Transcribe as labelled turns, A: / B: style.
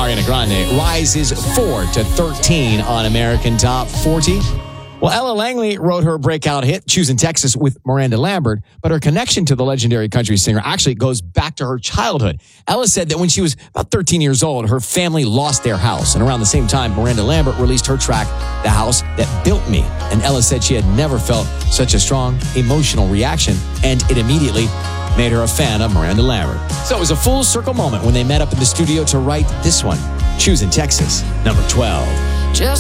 A: Ariana Grande rises 4 to 13 on American Top 40. Well, Ella Langley wrote her breakout hit, Choosing Texas, with Miranda Lambert, but her connection to the legendary country singer actually goes back to her childhood. Ella said that when she was about 13 years old, her family lost their house. And around the same time, Miranda Lambert released her track, The House That Built Me. And Ella said she had never felt such a strong emotional reaction, and it immediately made her a fan of Miranda Lambert. So it was a full circle moment when they met up in the studio to write this one, Choosing Texas, number 12.